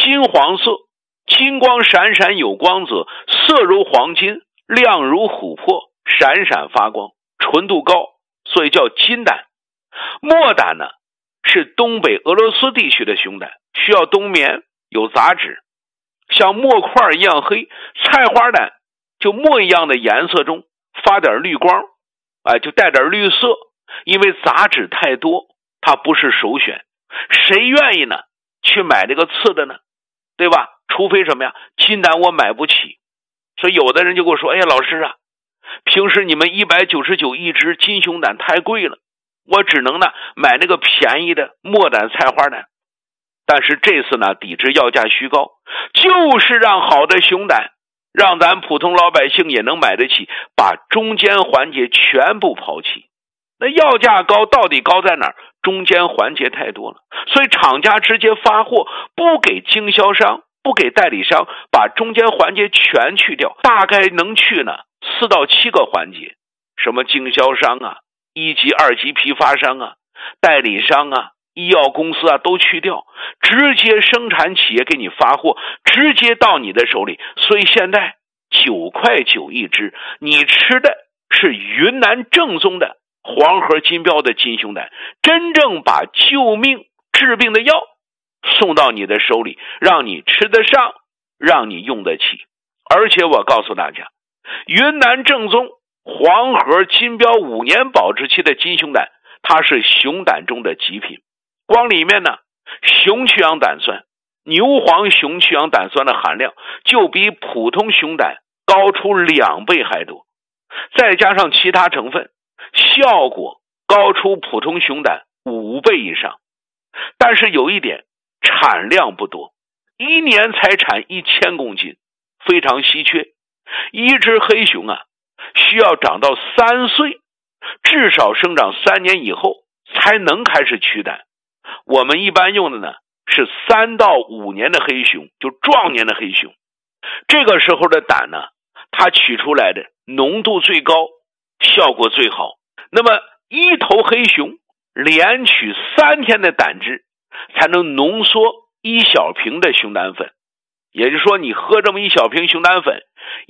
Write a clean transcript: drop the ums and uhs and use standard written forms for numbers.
金黄色，金光闪闪有光泽，色如黄金，亮如琥珀，闪闪发光，纯度高，所以叫金胆。墨胆呢，是东北俄罗斯地区的熊胆，需要冬眠，有杂质，像墨块一样黑。菜花胆就墨一样的颜色中发点绿光，就带点绿色，因为杂质太多，它不是首选。谁愿意呢去买这个次的呢？对吧？除非什么呀？金胆我买不起。所以有的人就跟我说，哎呀，老师啊，平时你们199一只金熊胆太贵了，我只能呢买那个便宜的墨胆菜花胆。但是这次呢抵制要价虚高，就是让好的熊胆让咱普通老百姓也能买得起，把中间环节全部抛弃。那要价高到底高在哪儿？中间环节太多了，所以厂家直接发货，不给经销商，不给代理商，把中间环节全去掉，大概能去呢4到7个环节，什么经销商啊、1级2级批发商啊、代理商啊、医药公司啊都去掉，直接生产企业给你发货，直接到你的手里。所以现在9.9块一只，你吃的是云南正宗的黄河金标的金熊胆，真正把救命治病的药送到你的手里，让你吃得上，让你用得起。而且我告诉大家，云南正宗黄河金标5年保质期的金熊胆，它是熊胆中的极品。光里面呢，熊曲氧胆酸、牛黄熊曲氧胆酸的含量就比普通熊胆高出2倍还多，再加上其他成分，效果高出普通熊胆5倍以上。但是有一点，产量不多，1年才产1000公斤，非常稀缺。一只黑熊啊，需要长到3岁，至少生长3年以后才能开始取胆。我们一般用的呢是3到5年的黑熊，就壮年的黑熊。这个时候的胆呢，它取出来的浓度最高，效果最好。那么一头黑熊连取3天的胆汁，才能浓缩1小瓶的熊胆粉。也就是说，你喝这么1小瓶熊胆粉，